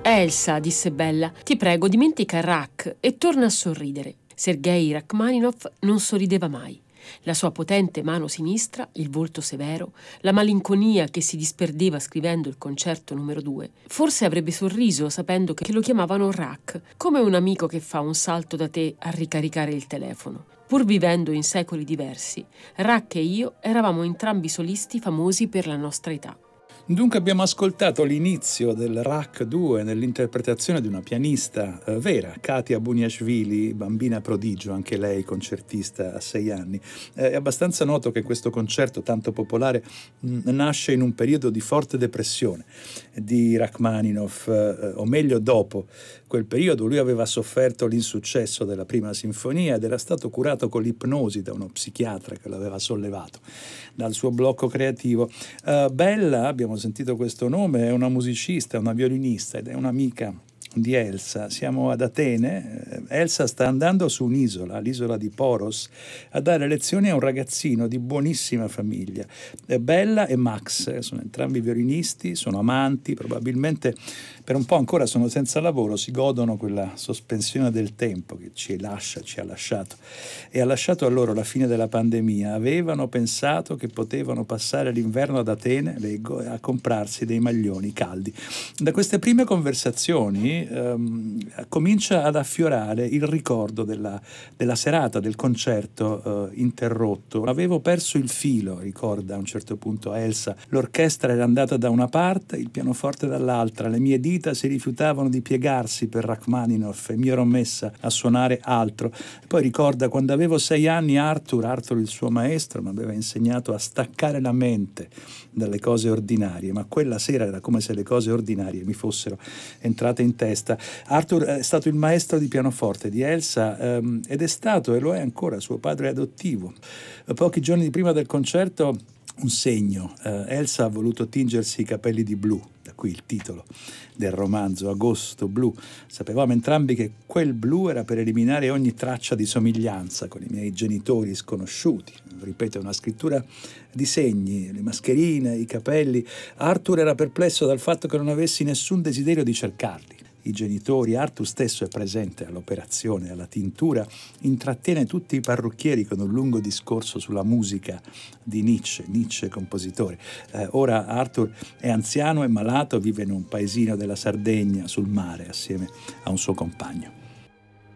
Elsa, disse Bella, ti prego, dimentica Rak e torna a sorridere. Sergei Rachmaninov non sorrideva mai. La sua potente mano sinistra, il volto severo, la malinconia che si disperdeva scrivendo il concerto numero 2. Forse avrebbe sorriso sapendo che lo chiamavano Rak, come un amico che fa un salto da te a ricaricare il telefono. Pur vivendo in secoli diversi, Rak e io eravamo entrambi solisti famosi per la nostra età. Dunque abbiamo ascoltato l'inizio del Rak 2 nell'interpretazione di una pianista vera, Katia Buniashvili, bambina prodigio, anche lei concertista a 6 anni. È abbastanza noto che questo concerto tanto popolare nasce in un periodo di forte depressione di Rachmaninov, o meglio dopo quel periodo. Lui aveva sofferto l'insuccesso della prima sinfonia ed era stato curato con l'ipnosi da uno psichiatra che l'aveva sollevato dal suo blocco creativo. Bella, abbiamo sentito questo nome, è una musicista, una violinista ed è un'amica di Elsa. Siamo ad Atene. Elsa sta andando su un'isola, l'isola di Poros, a dare lezioni a un ragazzino di buonissima famiglia. Bella e Max sono entrambi violinisti, sono amanti, probabilmente per un po' ancora sono senza lavoro, si godono quella sospensione del tempo che ci ha lasciato e ha lasciato a loro la fine della pandemia. Avevano pensato che potevano passare l'inverno ad Atene, leggo, a comprarsi dei maglioni caldi. Da queste prime conversazioni comincia ad affiorare il ricordo della serata, del concerto interrotto. Avevo perso il filo, ricorda a un certo punto Elsa. L'orchestra era andata da una parte, il pianoforte dall'altra, le mie dita si rifiutavano di piegarsi per Rachmaninov e mi ero messa a suonare altro. Poi ricorda quando avevo 6 anni Arthur, il suo maestro, mi aveva insegnato a staccare la mente dalle cose ordinarie, ma quella sera era come se le cose ordinarie mi fossero entrate in testa. Arthur è stato il maestro di pianoforte di Elsa ed è stato, e lo è ancora, suo padre adottivo. Pochi giorni prima del concerto un segno. Elsa ha voluto tingersi i capelli di blu, da qui il titolo del romanzo, Agosto blu. Sapevamo entrambi che quel blu era per eliminare ogni traccia di somiglianza con i miei genitori sconosciuti. Ripeto, una scrittura di segni, le mascherine, i capelli. Arthur era perplesso dal fatto che non avessi nessun desiderio di cercarli. I genitori, Arthur stesso è presente all'operazione, alla tintura, intrattiene tutti i parrucchieri con un lungo discorso sulla musica di Nietzsche compositore. Ora Arthur è anziano e malato, vive in un paesino della Sardegna sul mare assieme a un suo compagno.